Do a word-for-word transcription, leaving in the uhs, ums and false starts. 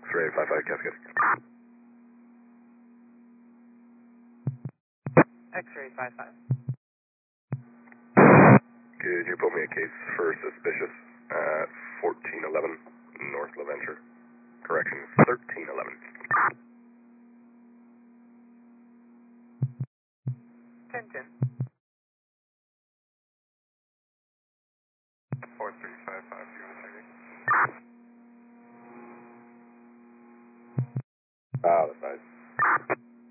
X-ray five five, Cascade. X-ray five five. Could you pull me a case for suspicious at fourteen eleven North LaVenture? Correction, thirteen eleven. ten ten. four three five five, you want to take it?